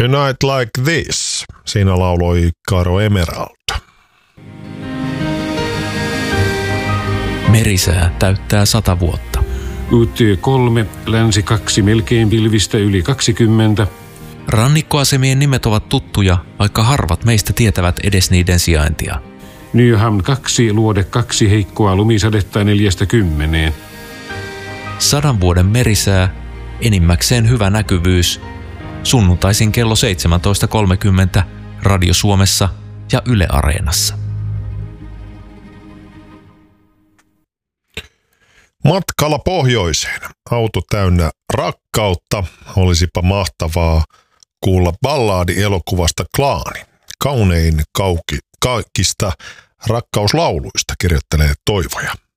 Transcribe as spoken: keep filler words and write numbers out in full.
A Night Like This. Siinä lauloi Caro Emerald. Merisää täyttää sata vuotta. U T kolme, länsi kaksi, melkein pilvistä yli kaksikymmentä. Rannikkoasemien nimet ovat tuttuja, vaikka harvat meistä tietävät edes niiden sijaintia. Nyhamn kaksi, luode kaksi, heikkoa lumisadetta neljästä kymmeneen. Sadan vuoden merisää, enimmäkseen hyvä näkyvyys. Sunnuntaisin kello seitsemäntoista kolmekymmentä Radio Suomessa ja Yle Areenassa. Matkalla pohjoiseen. Auto täynnä rakkautta. Olisipa mahtavaa kuulla ballaadi elokuvasta Klaani. Kaunein kauki, kaikista rakkauslauluista, kirjoittelee Toivoja.